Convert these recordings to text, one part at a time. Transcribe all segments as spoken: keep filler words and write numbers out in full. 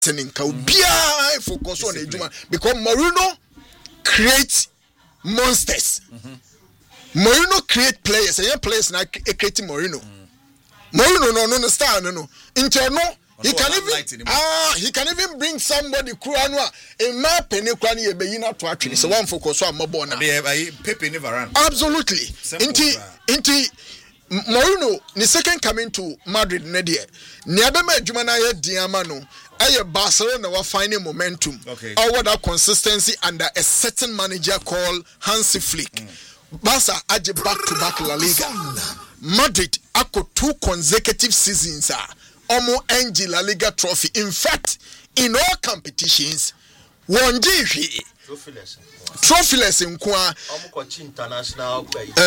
Teninka Bia focus on Ejuma because Mourinho creates monsters. Mm-hmm. Mourinho create players, and players now creating Mourinho. Mm. Mourinho no no understand no no. Internal he can even ah he can even bring somebody Kruanwa in my penny Krani Ebeyina to actually so one focus on Mabona. Pepe never ran. Absolutely. Inti inti Mourinho the second coming to Madrid Nadia. Niabema Jumana Diamano. Aye Barcelona were finding momentum. Okay. Over that consistency under a certain manager called Hansi Flick. Mm. Barca aje back to back La Liga. Madrid ako two consecutive seasons are Omo Engi La Liga trophy. In fact, in all competitions, one G trophyless in Kwa international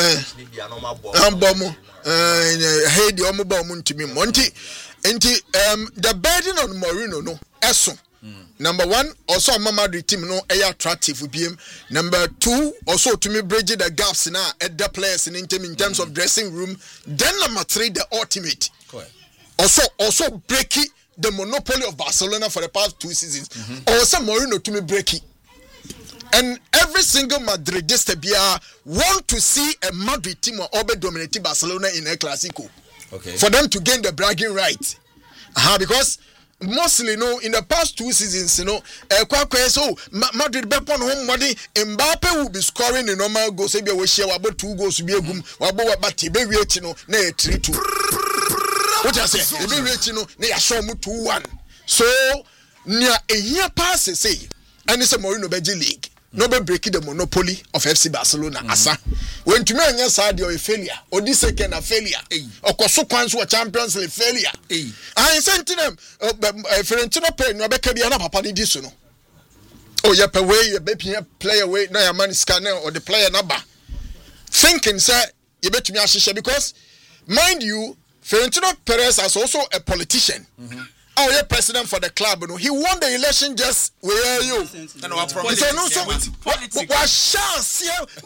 Ambomo Heidi Omobo Muntimi Monty. And um, the burden on Mourinho no eso. Mm. Number one, also Madrid team no air attractive with him. Number two, also to me bridge the gaps now at the players in team in terms mm. of dressing room. Then number three, the ultimate. Correct. Also, also breaking the monopoly of Barcelona for the past two seasons. Mm-hmm. Also Mourinho to me break it. And every single Madridista bia want to see a Madrid team or over dominating Barcelona in El Clasico. Okay. For them to gain the bragging right. Uh-huh, because mostly, you know, in the past two seasons, you know, uh, so Madrid Bepon home body, Mbappe will be scoring the normal goals. Maybe we share about two goals to be a boom. Wabo but be wait, you know, ne three two. What I say? Be wait, you know, ne show mu two one. So near a year passes, say, and it's a Mourinho Belgian League. No be breaking the monopoly of F C Barcelona. Mm-hmm. Asa when to me anya side you a failure or this second a failure or koso kwanso a Champions League failure. I sent them Florentino Perez no be ka bia na papa ni diso no. Oh ya pe way ya be play away na ya man scanner or the player number. Thinking say you bet me ahihye because mind you Florentino Perez is also a politician. Mm-hmm. Oh, yeah, president for the club. You know, he won the election just where you. And what promise? No, so what chance?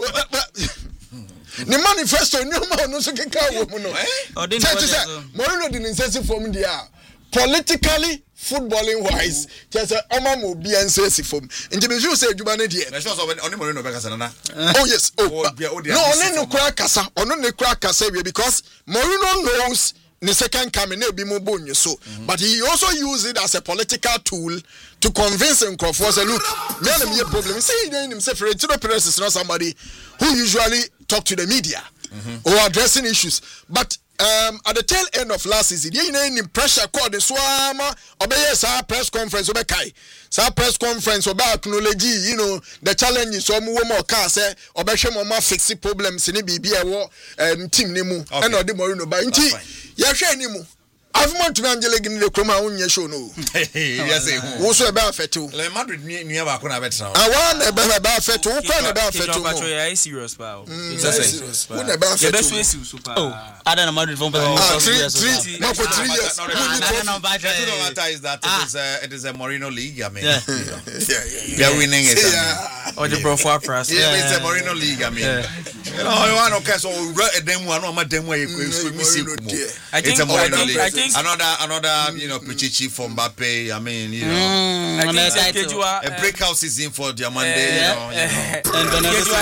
The manifesto, no man, no so can come. No, Mourinho didn't say from the politically, footballing wise, just a Oma will be answered from. And you say, you manage it. Oh, yes. Oh, no, only no crack casa, or no crack casa because Mourinho knows. The second coming be more bonus so mm-hmm. But he also used it as a political tool to convince him for say look me and me problem say himself Florentino Perez is not somebody who usually talk to the media mm-hmm. or addressing issues but um at the tail end of last season you know in pressure called the swama obey sa press conference obekai sa press conference oba acknowledge you know the challenges so mo mo ka say obehwe mo ma fix problems ni bibi e wo um team ni mu and odi Mourinho ba nti ya hwe ni mu Avuma to Angela Gini the Chroma on your show no. Yes, also about Fetu. Le Madrid near Bacona better. I want about Fetu, about Fetu. Serious power. Serious. What about Fetu? Oh, I don't know Madrid from three, not for three years. That is that it is a it is a Mourinho league. I mean, yeah, yeah, they're winning it. Or the Pro Four Press. Yeah, it's a Mourinho league. I mean, you know, I want to so them one or my them way. I think it's a Mourinho league. Another, another, you know, Pichichi from Mbappe. I mean, you know, mm, I think uh, a breakout season for Diamande. Uh, you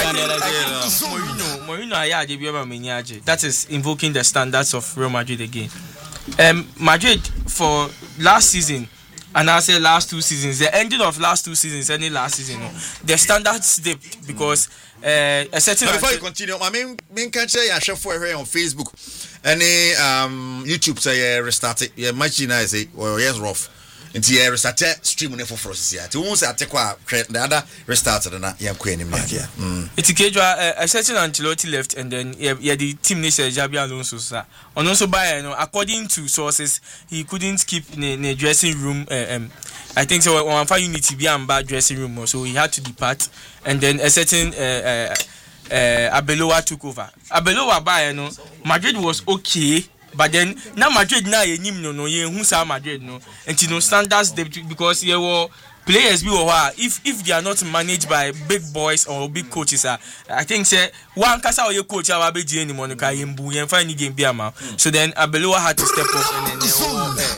know, Mourinho, that is invoking the standards of Real Madrid again. Um, Madrid for last season, and I say last two seasons, the ending of last two seasons, any last season, the standards dipped because uh, a certain. Before you continue, I mean, me can say I share for her on Facebook. Any um YouTube say restarted yeah match na say well yes rough until you restart stream for for us here to won say atekwa the other restarted na yanko anim na here it's Kejua a certain Ancelotti left and then yeah the team ne say Xabi Alonso sir on also by you know according to sources he couldn't keep the dressing room uh, um I think so one five unity be am bad dressing room so he had to depart and then a certain uh, uh Uh, Arbeloa took over. Arbeloa by you know, Madrid was okay, but then now Madrid now you know no you who say Madrid no, and you know standards because you were players be or if if they are not managed by big boys or big coaches uh, I think say one kasa or your coach ababe di anymore no ka yembu yen find game be ama so then Arbeloa had to step up and then uh,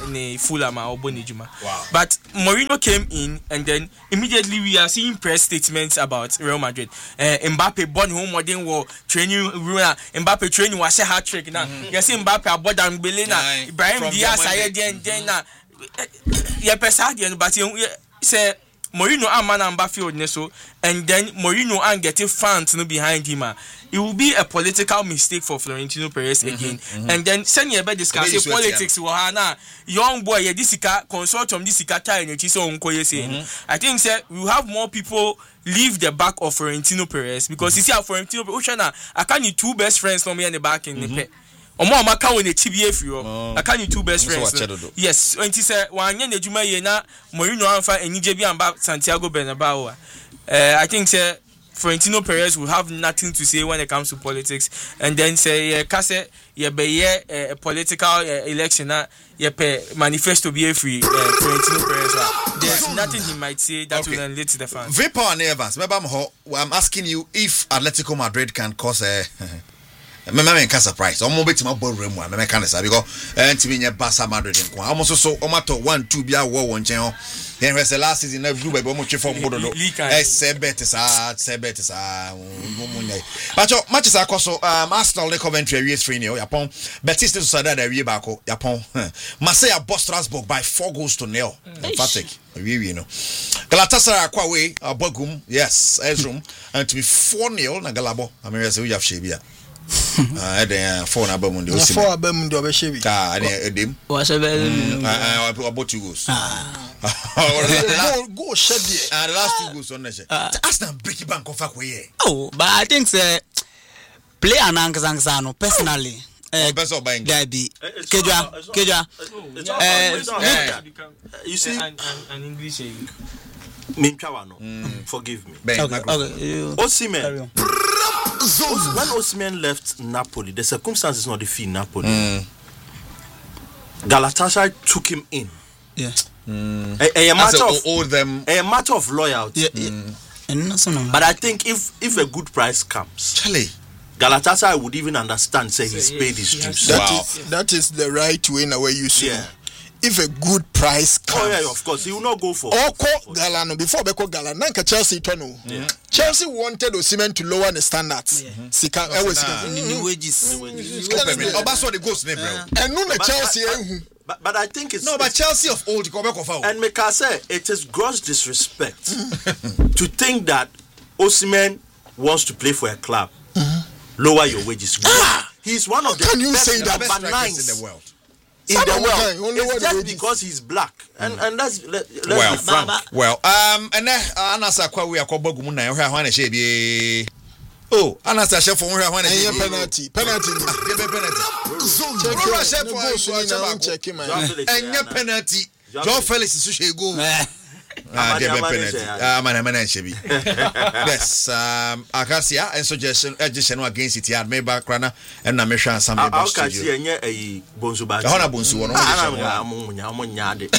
ne Fulham or Bonijuma. Wow. But Mourinho came in and then immediately we are seeing press statements about Real Madrid. Uh, Mbappe born home modern war training Mbappe training was a hat trick now. You see Mbappe abodan Belena Ibrahim Diaz aye den den na ye pesa de but say Mourinho and man and Bafield Neso, and then Mourinho and getting fans no behind him. It will be a political mistake for Florentino Perez mm-hmm, again. Mm-hmm. And then send you about discussing politics. Wahana young boy, yeah, this consult from this mm-hmm. I think sir, we will have more people leave the back of Florentino Perez because mm-hmm. you see how Florentino Perez, I can't need two best friends from me in the back in mm-hmm. the pet. Omo amaka won T B F yo aka ni two best friends so, yes when he say wan yen adwuma ye na Mourinho anfa enije bi amba Santiago Bernabeu uh, I think say Florentino Perez will have nothing to say when it comes to politics and then say ka say ye be ye political uh, election na ye pe manifesto be free uh, Florentino Perez uh, there's nothing he might say that okay. will enlist the fans. Vapor and Evans, I'm asking you if Atletico Madrid can cause a me me make surprise omo beti ma ball room me make say because ntimi nye Barca Madrid nko omo so so omo to one two bia wo won chen ho then rest last season na view baby omo twe form bodo do eh sebet sa sebet sa omo nyai but matches akoso um Arsenal le Coventry awie three nil Yapon Betis to Sociedad awie ba ko Yapon Marseille boss Strasbourg by four goals to nil emphatic awie wie no Galatasaray akwa we abogum yes Ezrum and to be four nil na Galabo amere say we have shebia ah eh phone abam ndi osi phone abam ndi obehye bi ah na edem wa se be ah about two goals ah go shedie ah the last two goals on nature Arsenal break bank of akwe oh but I think say play anankazangsa no personally eh beso bang gabi kejwa kejwa eh you see an English Minchawa no forgive me okay, okay. Osimhen when Osimhen left Napoli, the circumstances not defeat Napoli. Mm. Galatasaray took him in. Yeah. Mm. A, a matter of all them. A matter of loyalty. Yeah. Mm. And but I think if if a good price comes, Charlie, Galatasaray would even understand. Say he's paid his dues. That wow. is that is the right way in a way you see. Yeah. If a good price comes, oh yeah, of course, he will not go for. Oko Galano before Beko Galan, Nanka Chelsea Tono. Yeah. Chelsea wanted Osimhen to lower the standards. Yeah. Sika, I was new wages. Obaso the ghost name, bro. And no Chelsea. But, but I think it's no, but it's, Chelsea of old go back of and Meka say it is gross disrespect to think that Osimhen wants to play for a club. Mm-hmm. Lower your wages. Ah! He's one of the can you best, say that best strikers in the world. In the world, only it's just because he's black, and mm. and let's let, let's well, be frank. Well, um, and then Anasa kwa we akwa bogu mu na ehwa hwan na shebi. Oh, Anasa chef for hwan na shebi. Penalty, penalty. Give a penalty. Check your chef for check him. Enya penalty. João Felix is she go. Ah, give a penalty. Ah, man, man, shebi. Yes, um, Akasia and suggestion suggestion against it here. Me background and na me hwan some be studio. Akasia enya eh bonsu ba. Hona bonsu wono. Ah, amunya amunya de.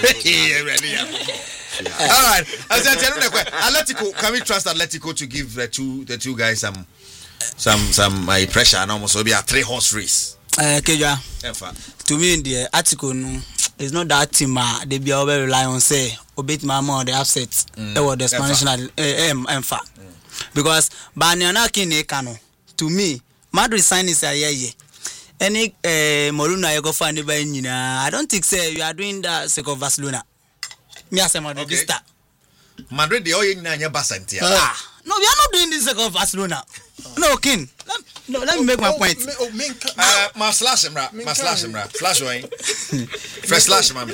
All right. As I tell you, Atletico, can we trust Atletico to give the two the two guys some some some uh, pressure and almost will be a three horse race? Uh, Keja. To me, in the article, no, it's not that team. Uh, they be over rely on say obey mama on the upsets. Mm. Or the Spanish national M Emfa because Banyana Kine Kano. To me, Madrid sign is a year. Any uh, Moruna you go find it by you know. I don't think say you are doing that sake of Barcelona. Me as a Madrid okay. Star. Madrid the oil na nya Basantia. Ah, no, we are not doing this sake of Barcelona. No, King. Let, no, let me make my point. Uh, my slash him, right? My slash him, right? Flash away. Fresh slash him, man.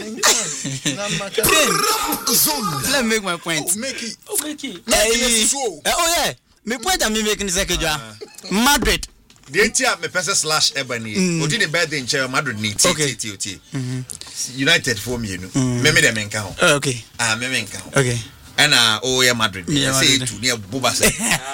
Let me make my point. Oh, make it. Oh, make it. Uh, oh, yeah. My point I'm making is like Madrid. The entire me person slash Ebony. Odi the birthday in chair Madrid ni T T T T. United for me, you know. Me me dem enka ho. Okay. Ah, me me enka ho. Okay. And uh oh yeah Madrid. Say to near Boba say.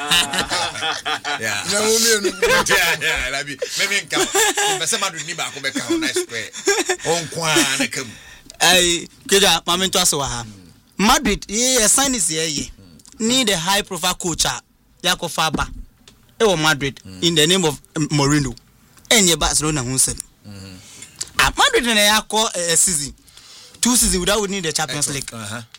Yeah. No me no. Yeah, yeah, la bi. Me me enka ho. Me say Madrid ni ba ko be ka ho nice square. On kwa na kam. Ai, keja mama nto aso ha. Madrid, yeah, sign is here. Need a high profile coach. Yako Faba. Ewo Madrid mm. in the name of um, Mourinho. Enye Barcelona who said. Ah, Madrid na ya call a season. Two seasons without winning the Champions League. Uh-huh.